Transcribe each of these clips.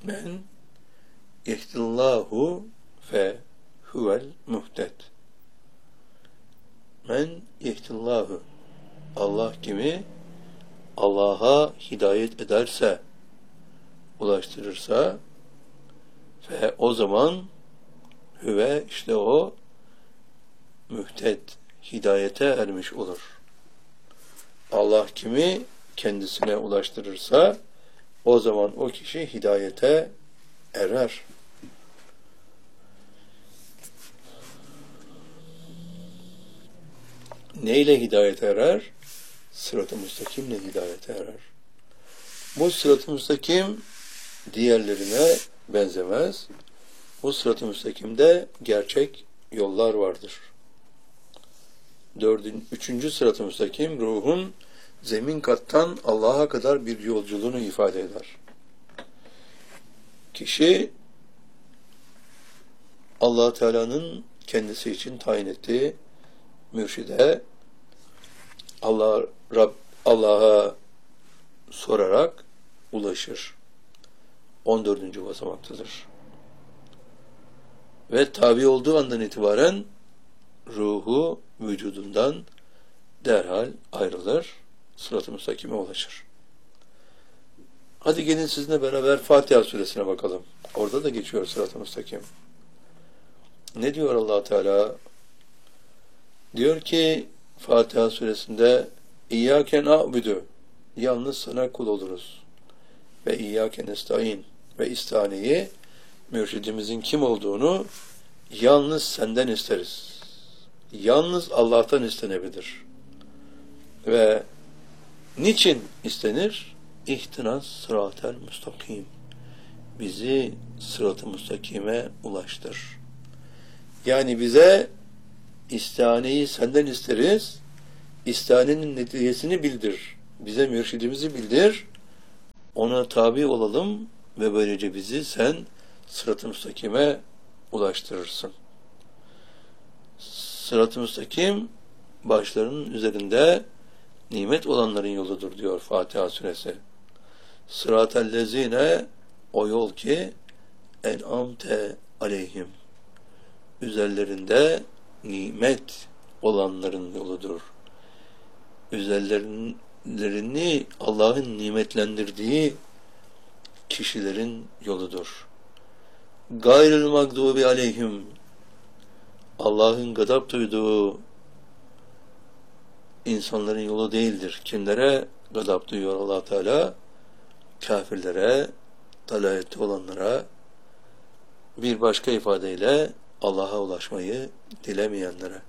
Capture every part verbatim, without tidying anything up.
Men yehdillahu fe huvel muhted. Men yehdillahu, Allah kimi Allah'a hidayet ederse, ulaştırırsa, ve o zaman hüve, işte o mühted, hidayete ermiş olur. Allah kimi kendisine ulaştırırsa o zaman o kişi hidayete erer. Neyle hidayete erer? Sırat-ı müstakimle hidayete erer. Bu sırat-ı müstakim diğerlerine benzemez. Bu sırat-ı müstakimde gerçek yollar vardır. Dördün, üçüncü sırat-ı müstakim ruhun zemin kattan Allah'a kadar bir yolculuğunu ifade eder. Kişi Allah Teala'nın kendisi için tayin ettiği mürşide Allah Rab Allah'a sorarak ulaşır. on dördüncü basamaktadır. Ve tabi olduğu andan itibaren ruhu vücudundan derhal ayrılır, sırat-ı müstakime ulaşır. Hadi gelin sizinle beraber Fatiha suresine bakalım. Orada da geçiyor sırat-ı müstakim. Ne diyor Allah Teala? Diyor ki Fatiha suresinde İyyâke na'budu, yalnız sana kul oluruz. Ve İyyâke nestaîn, ve istaneyi, mürşidimizin kim olduğunu yalnız senden isteriz. Yalnız Allah'tan istenebilir. Ve niçin istenir? İhtinas sıratel müstakim. Bizi sırat-ı müstakime ulaştır. Yani bize istihaneyi senden isteriz. İstihanenin neticesini bildir. Bize mürşidimizi bildir. Ona tabi olalım ve böylece bizi sen sırat-ı müstakime ulaştırırsın. Sırat-ı müstakim başlarının üzerinde nimet olanların yoludur diyor Fatiha suresi. Sıratellezine, o yol ki en'amte aleyhim, üzerlerinde nimet olanların yoludur. Üzerlerini Allah'ın nimetlendirdiği kişilerin yoludur. Gayril mağdubi aleyhim, Allah'ın gadap duyduğu insanların yolu değildir. Kimlere gadap duyuyor Allah Teala? Kafirlere, dalalette olanlara, bir başka ifadeyle Allah'a ulaşmayı dilemeyenlere.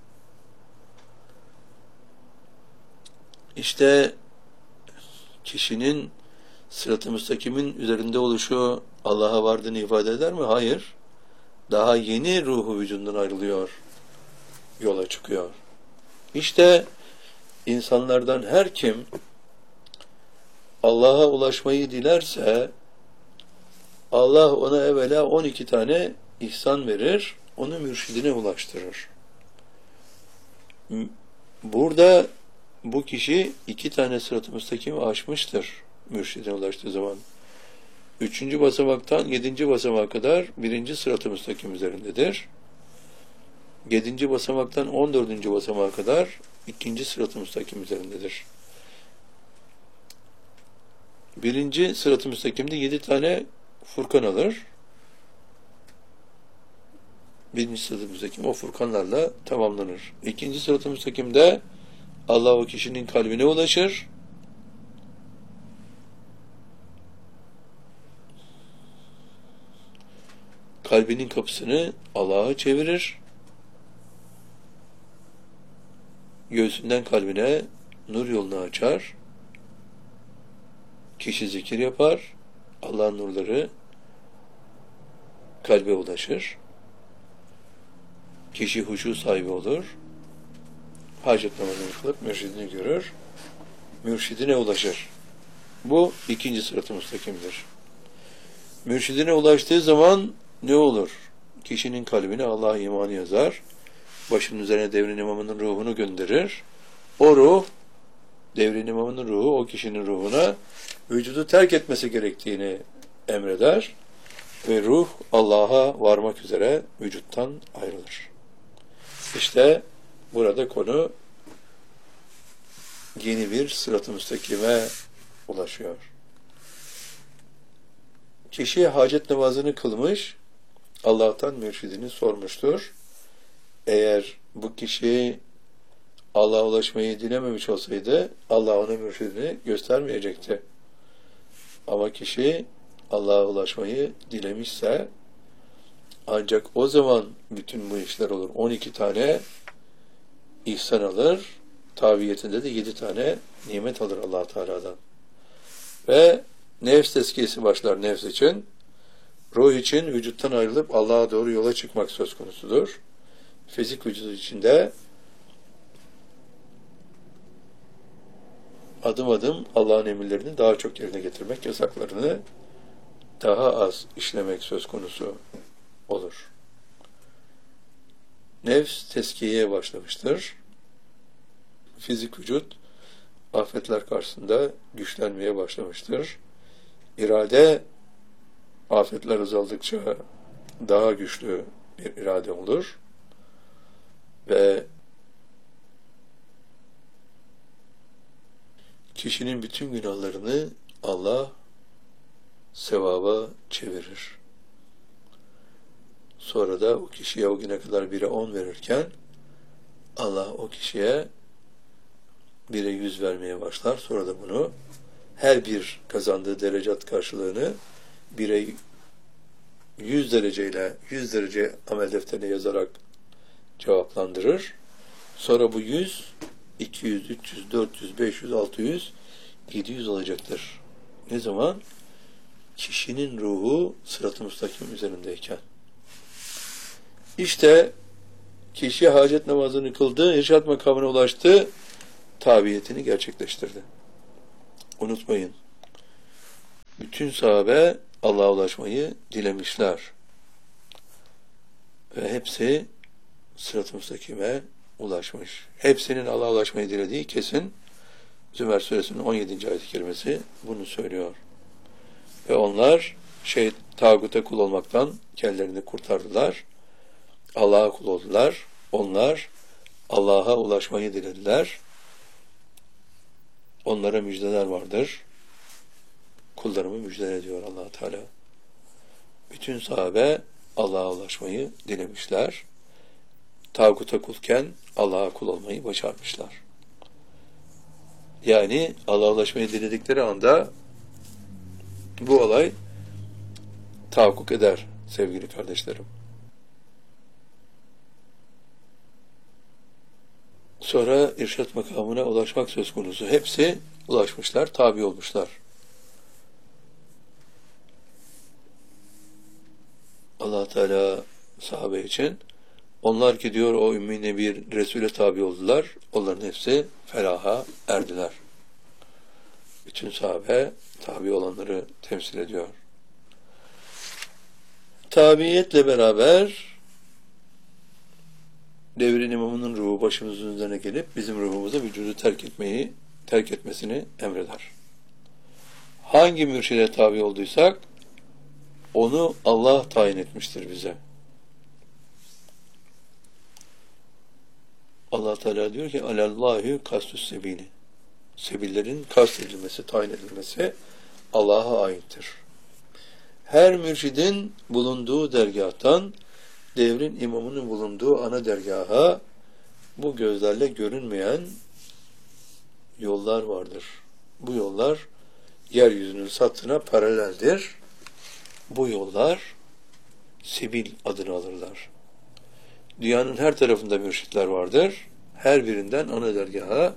İşte kişinin sırat-ı müstakimin üzerinde oluşu Allah'a vardığını ifade eder mi? Hayır. Daha yeni ruhu vücudundan ayrılıyor. Yola çıkıyor. İşte insanlardan her kim Allah'a ulaşmayı dilerse Allah ona evvela on iki tane ihsan verir, onu mürşidine ulaştırır. Burada bu kişi iki tane sırat-ı müstakimi aşmıştır mürşidine ulaştığı zaman. Üçüncü basamaktan yedinci basamağa kadar birinci sırat-ı müstakim üzerindedir. Yedinci basamaktan on dördüncü basamağa kadar ikinci sırat-ı müstakim üzerindedir. Birinci sırat-ı müstakimde yedi tane furkan alır. Birinci sırat-ı müstakim o furkanlarla tamamlanır. İkinci sırat-ı müstakimde Allah o kişinin kalbine ulaşır. Kalbinin kapısını Allah'a çevirir. Göğsünden kalbine nur yolunu açar. Kişi zikir yapar. Allah'ın nurları kalbe ulaşır. Kişi huşu sahibi olur. Hacet namazını kılıp mürşidini görür. Mürşidine ulaşır. Bu ikinci sırat-ı müstakimdir. Mürşidine ulaştığı zaman ne olur? Kişinin kalbine Allah'a imanı yazar. Başının üzerine devrin imamının ruhunu gönderir. O ruh, devrin imamının ruhu o kişinin ruhuna vücudu terk etmesi gerektiğini emreder. ve ruh Allah'a varmak üzere vücuttan ayrılır. İşte burada konu yeni bir sırat-ı müstakime ulaşıyor. Kişi hacet namazını kılmış, Allah'tan mürşidini sormuştur. Eğer bu kişi Allah'a ulaşmayı dilememiş olsaydı, Allah ona mürşidini göstermeyecekti. Ama kişi Allah'a ulaşmayı dilemişse, ancak o zaman bütün bu işler olur. on iki tane ihsan alır, tabiyetinde de yedi tane nimet alır Allah Teala'dan. Ve nefs tezkiyesi başlar nefs için. Ruh için vücuttan ayrılıp Allah'a doğru yola çıkmak söz konusudur. Fizik vücudu içinde adım adım Allah'ın emirlerini daha çok yerine getirmek, yasaklarını daha az işlemek söz konusu olur. Nefs tezkiyeye başlamıştır. Fizik vücut afetler karşısında güçlenmeye başlamıştır. İrade afetler azaldıkça daha güçlü bir irade olur ve kişinin bütün günahlarını Allah sevaba çevirir. Sonra da o kişiye o güne kadar bire on verirken Allah o kişiye bire yüz vermeye başlar. Sonra da bunu her bir kazandığı derecat karşılığını bire yüz dereceyle yüz derece amel defterine yazarak cevaplandırır. Sonra bu yüz, iki yüz, üç yüz, dört yüz, beş yüz, altı yüz, yedi yüz olacaktır. Ne zaman? Kişinin ruhu sırat-ı müstakim üzerindeyken. İşte kişi hacet namazını kıldı, irşad makamına ulaştı, tabiyetini gerçekleştirdi. Unutmayın, bütün sahabe Allah'a ulaşmayı dilemişler. Ve hepsi sırat-ı müstakime ulaşmış. Hepsinin Allah'a ulaşmayı dilediği kesin. Zümer suresinin on yedinci ayet-i kerimesi bunu söylüyor. Ve onlar şey tağuta kul olmaktan kendilerini kurtardılar. Allah'a kul oldular. Onlar Allah'a ulaşmayı dilediler. Onlara müjdeler vardır. Kullarımı müjde ediyor Allah Teala. Bütün sahabe Allah'a ulaşmayı dilemişler. Tağuta kulken Allah'a kul olmayı başarmışlar. Yani Allah'a ulaşmayı diledikleri anda bu olay tahakkuk eder sevgili kardeşlerim. Sonra irşad makamına ulaşmak söz konusu. Hepsi ulaşmışlar, tabi olmuşlar. Allah Teala sahabe için onlar ki diyor o ümmine bir Resul'e tabi oldular. Onların hepsi felaha erdiler. Bütün sahabe tabi olanları temsil ediyor. Tabiiyetle beraber devrin imamının ruhu başımızın üzerine gelip bizim ruhumuza vücudu terk etmeyi, terk etmesini emreder. Hangi mürşide tabi olduysak onu Allah tayin etmiştir bize. Allah Teala diyor ki Alallahü kastüs sebili. Sebillerin kastedilmesi, tayin edilmesi Allah'a aittir. Her mürşidin bulunduğu dergâhtan devrin imamının bulunduğu ana dergaha bu gözlerle görünmeyen yollar vardır. Bu yollar yeryüzünün sathına paraleldir. Bu yollar sebil adını alırlar. Dünyanın her tarafında mürşitler vardır. Her birinden ana dergaha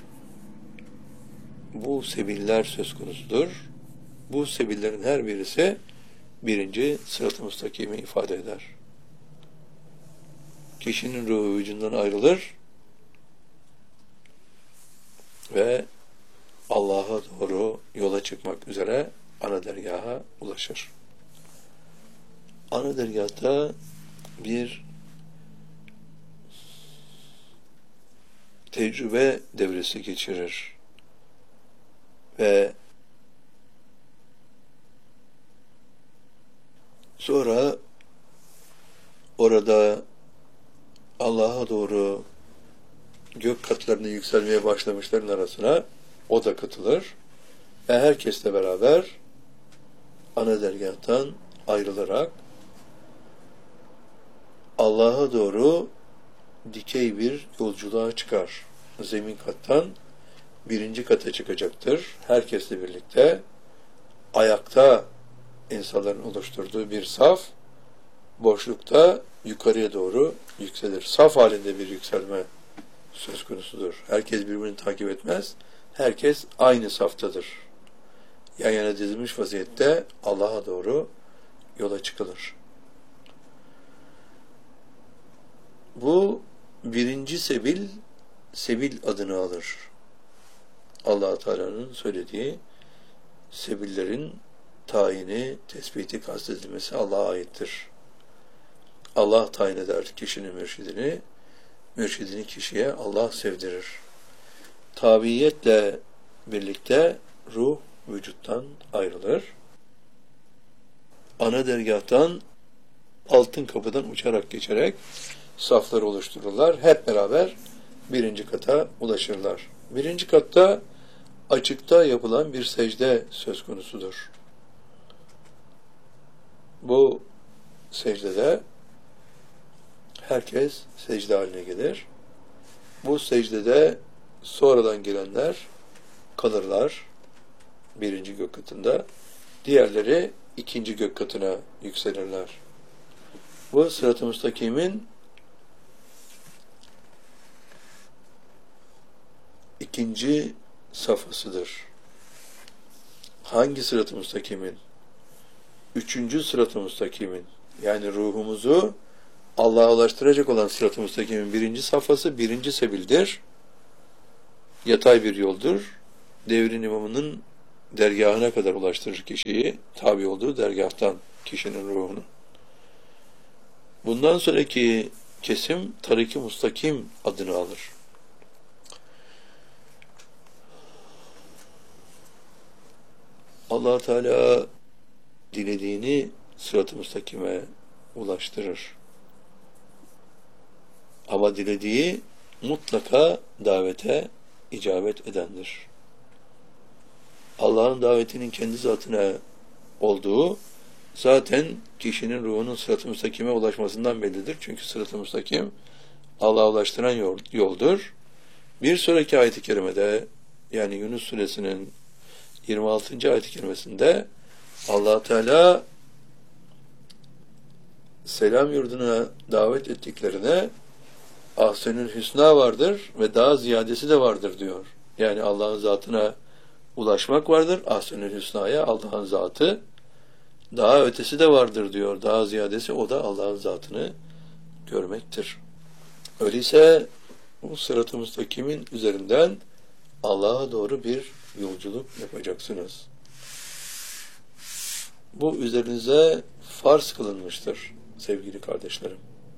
bu sebiller söz konusudur. Bu sebillerin her birisi birinci sırat-ı müstakimi ifade eder. Kişinin ruhu vücudundan ayrılır ve Allah'a doğru yola çıkmak üzere ana dergaha ulaşır. Ana dergahta bir tecrübe devresi geçirir ve Sonra orada Allah'a doğru gök katlarına yükselmeye başlamışların arasına o da katılır ve herkesle beraber ana dergâhtan ayrılarak Allah'a doğru dikey bir yolculuğa çıkar. Zemin kattan birinci kata çıkacaktır. Herkesle birlikte ayakta insanların oluşturduğu bir saf, boşlukta yukarıya doğru yükselir. Saf halinde bir yükselme söz konusudur. Herkes birbirini takip etmez. Herkes aynı saftadır. Yan yana dizilmiş vaziyette Allah'a doğru yola çıkılır. Bu birinci sebil, sebil adını alır. Allah Teala'nın söylediği sebillerin tayini, tespiti, kastedilmesi Allah'a aittir. Allah tayin eder kişinin mürşidini, mürşidini kişiye Allah sevdirir. Tabiiyetle birlikte ruh vücuttan ayrılır. Ana dergâhtan altın kapıdan uçarak geçerek saflar oluştururlar. Hep beraber birinci kata ulaşırlar. Birinci katta açıkta yapılan bir secde söz konusudur. Bu secdede herkes secde haline gelir. Bu secdede sonradan gelenler kalırlar birinci gök katında. Diğerleri ikinci gök katına yükselirler. Bu sırat-ı müstakimin ikinci safhasıdır. Hangi sırat-ı müstakimin? Üçüncü sırat-ı müstakimin. Yani ruhumuzu Allah'a ulaştıracak olan sırat-ı müstakimin birinci safhası, birinci sebildir. Yatay bir yoldur. Devrin imamının dergahına kadar ulaştırır kişiyi, tabi olduğu dergahtan kişinin ruhunu. Bundan sonraki kesim tarik-i mustakim adını alır. Allah Teala dilediğini sırat-ı müstakime ulaştırır. Ama dilediği mutlaka davete icabet edendir. Allah'ın davetinin kendi zatına olduğu zaten kişinin ruhunun sırat-ı müstakime ulaşmasından bellidir. Çünkü sırat-ı müstakim Allah'a ulaştıran yol, yoldur. Bir sonraki ayet-i kerimede, yani Yunus suresinin yirmi altıncı ayet-i kerimesinde Allah Teala selam yurduna davet ettiklerine ahsenül hüsna vardır ve daha ziyadesi de vardır diyor. Yani Allah'ın zatına ulaşmak vardır. Ahsenül hüsnaya Allah'ın zatı, daha ötesi de vardır diyor. Daha ziyadesi, o da Allah'ın zatını görmektir. Öyleyse bu sırat-ı müstakimin üzerinden Allah'a doğru bir yolculuk yapacaksınız. Bu üzerinize farz kılınmıştır sevgili kardeşlerim.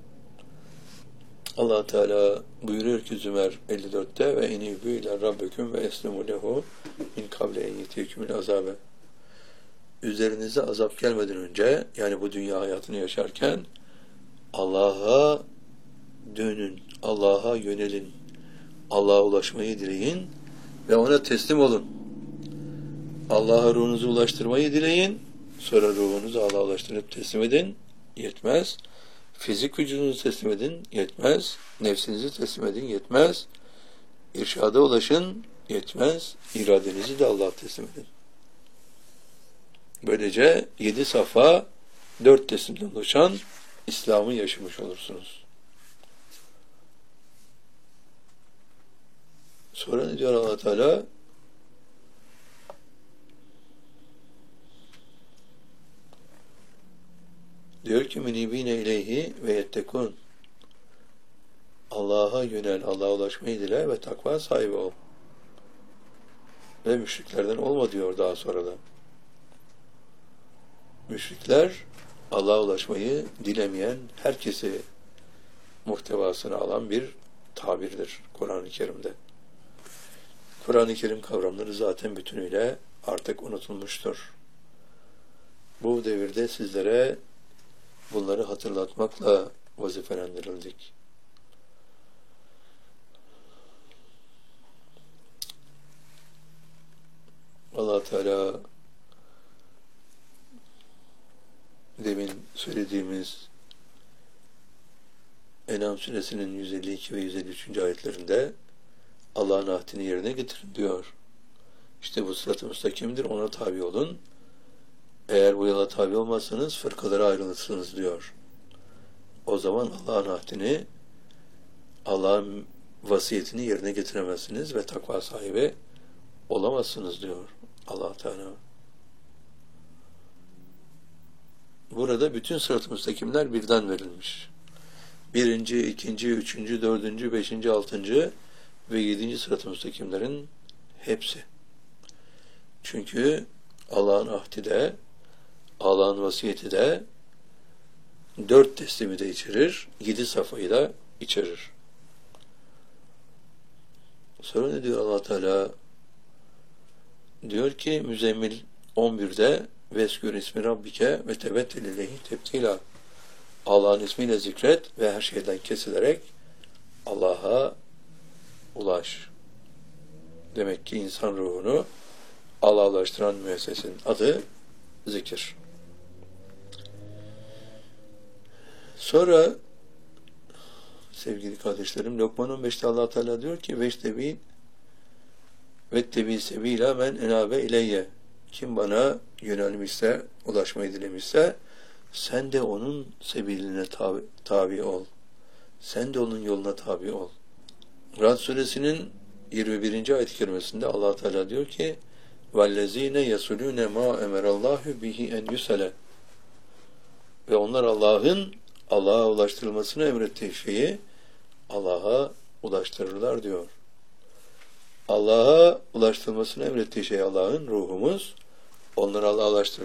Allah Teala buyuruyor ki Zümer elli dörtte ve enibü ile rabbeküm ve eslimu lehu min kable en yetiyekümül azabe. Üzerinize azap gelmeden önce, yani bu dünya hayatını yaşarken Allah'a dönün, Allah'a yönelin, Allah'a ulaşmayı dileyin ve ona teslim olun. Allah'a ruhunuzu ulaştırmayı dileyin, sonra ruhunuzu Allah'a ulaştırıp teslim edin, yetmez. Fizik vücudunuzu teslim edin, yetmez. Nefsinizi teslim edin, yetmez. İrşada ulaşın, yetmez. İradenizi de Allah'a teslim edin. Böylece yedi safa, dört teslimden oluşan İslam'ı yaşamış olursunuz. Sonra ne diyor Allah Teala? Diyor ki minibine ileyhi ve yettekun. Allah'a yönel, Allah'a ulaşmayı dile ve takva sahibi ol. Ve müşriklerden olma diyor daha sonra da. Müşrikler Allah'a ulaşmayı dilemeyen herkesi muhtevasına alan bir tabirdir Kur'an-ı Kerim'de. Kur'an-ı Kerim kavramları zaten bütünüyle artık unutulmuştur. Bu devirde sizlere bunları hatırlatmakla vazifelendirildik. Allah Teala demin söylediğimiz En'am suresinin yüz elli iki ve yüz elli üç. ayetlerinde Allah'ın ahdini yerine getirin diyor. İşte bu sırat-ı müstakimdir, ona tabi olun. Eğer bu yola tabi olmazsanız fırkalara ayrılırsınız diyor. O zaman Allah'ın ahdini, Allah'ın vasiyetini yerine getiremezsiniz ve takva sahibi olamazsınız diyor Allah Teala. Burada bütün sırat-ı müstakimler birden verilmiş. Birinci, ikinci, üçüncü, dördüncü, beşinci, altıncı ve yedinci sırat-ı müstakimlerin hepsi. Çünkü Allah'ın ahdi de, Allah'ın vasiyeti de dört teslimi de içerir, yedi safayı da içerir. Sonra ne diyor Allah Teala? Diyor ki Müzzemmil on birde Veskür ismi Rabbike ve tebettel ileyhi tebtila. Allah'ın ismiyle zikret ve her şeyden kesilerek Allah'a ulaş. Demek ki insan ruhunu Allah'a ulaştıran müessesenin adı zikir. Sonra sevgili kardeşlerim Lokman on beşte Allah Teala diyor ki veştebi vettebi sebila men enabe ileyye. Kim bana yönelmişse, ulaşmayı dilemişse sen de onun sebiline tabi, tabi ol. Sen de onun yoluna tabi ol. Rad suresinin yirmi birinci ayet-i kerimesinde Allah Teala diyor ki vellezine yasulune ma emerallahu bihi en yusale. Ve onlar Allah'ın Allah'a ulaştırılmasını emrettiği şeyi Allah'a ulaştırırlar diyor. Allah'a ulaştırılmasını emrettiği şey Allah'ın ruhumuz, onları Allah'a ulaştırır.